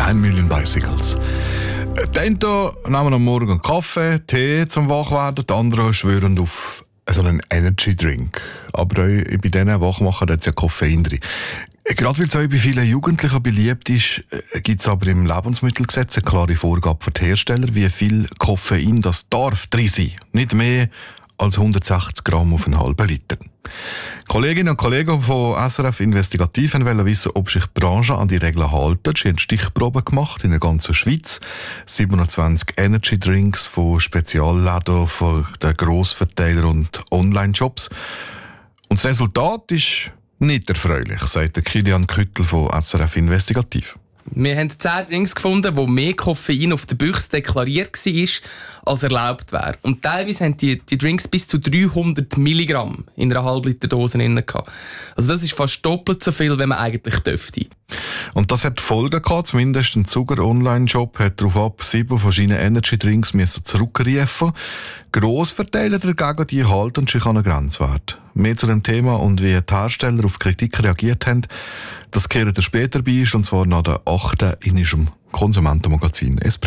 1 Million Bicycles. Die einen nehmen am Morgen einen Kaffee, Tee zum Wachwerden, die anderen schwören auf so einen Energy Drink. Aber auch bei diesen Wachmachern hat es ja Koffein drin. Gerade weil es auch bei vielen Jugendlichen beliebt ist, gibt es aber im Lebensmittelgesetz eine klare Vorgabe für die Hersteller, wie viel Koffein das darf drin sein. Nicht mehr als 160 Gramm auf einen halben Liter. Kolleginnen und Kollegen von SRF Investigativ wollen wissen, ob sich die Branche an die Regeln hält. Sie haben Stichproben gemacht in der ganzen Schweiz. 27 Energy Drinks von Spezialläden, von den Grossverteilern und Online-Shops. Und das Resultat ist nicht erfreulich, sagt der Kilian Küttel von SRF Investigativ. Wir haben 10 Drinks gefunden, wo mehr Koffein auf der Büchse deklariert war, als erlaubt wäre. Und teilweise haben die Drinks bis zu 300 Milligramm in einer Halbliterdose drin gehabt. Also das ist fast doppelt so viel, wie man eigentlich dürfte. Und das hat Folgen gehabt. Zumindest ein Zucker-Online-Shop hat darauf ab 7 verschiedene Energy-Drinks zurückrufen. Grossverteiler dagegen, die halten sich an einen Grenzwert. Mehr zu dem Thema und wie die Hersteller auf Kritik reagiert haben, das kehren wir später bei, und zwar nach der 8. in unserem Konsumentenmagazin Espresso.